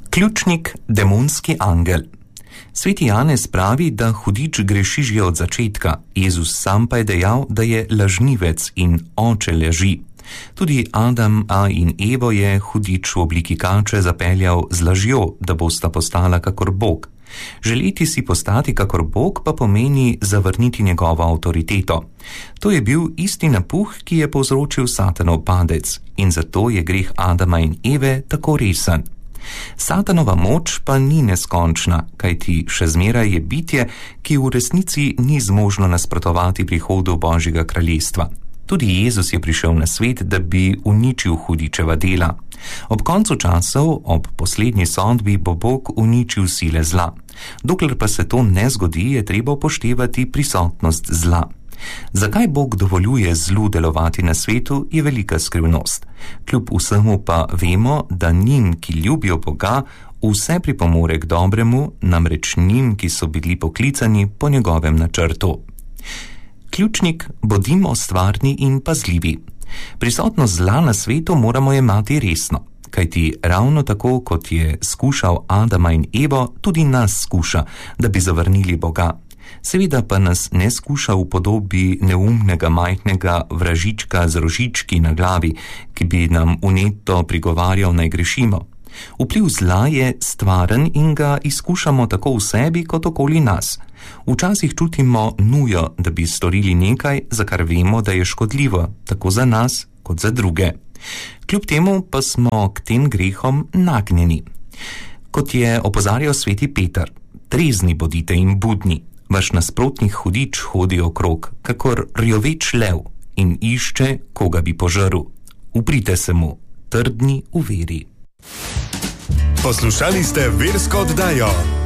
Ključnik, demonski angel. Sveti Janez pravi, da hudič greši že od začetka, Jezus sam pa je dejal, da je lažnivec in oče laži. Tudi Adama in Evo je hudič v obliki kače zapeljal z lažjo, da bosta postala kakor Bog. Želeti si postati kakor Bog pa pomeni zavrniti njegovo avtoriteto. To je bil isti napuh, ki je povzročil Satanov padec, in zato je greh Adama in Eve tako resen. Satanova moč pa ni neskončna, kajti še zmeraj je bitje, ki v resnici ni zmožno nasprotovati prihodu Božjega kraljestva. Tudi Jezus je prišel na svet, da bi uničil hudičeva dela. Ob koncu časov, ob poslednji sodbi, bo Bog uničil sile zla. Dokler pa se to ne zgodi, je treba upoštevati prisotnost zla. Zakaj Bog dovoljuje zlu delovati na svetu, je velika skrivnost. Kljub vsemu pa vemo, da njim, ki ljubijo Boga, vse pripomore k dobremu, namreč njim, ki so bili poklicani po njegovem načrtu. Ključnik, bodimo stvarni in pazljivi. Prisotnost zla na svetu moramo jemati resno, kajti ravno tako, kot je skušal Adama in Evo, tudi nas skuša, da bi zavrnili Boga. Seveda pa nas ne skuša v podobi neumnega majhnega vražička z rožički na glavi, ki bi nam vneto prigovarjal naj grešimo. Vpliv zla je stvaren in ga izkušamo tako v sebi kot okoli nas. Včasih čutimo nujo, da bi storili nekaj, za kar vemo, da je škodljivo, tako za nas kot za druge. Kljub temu pa smo k tem grehom nagnjeni. Kot je opozarjal sveti Peter, trezni bodite in budni. Vaš nasprotnik hudič hodi okrog, kakor rjoveč lev, in išče, koga bi požrl. Uprite se mu, trdni v veri. Poslušali ste versko oddajo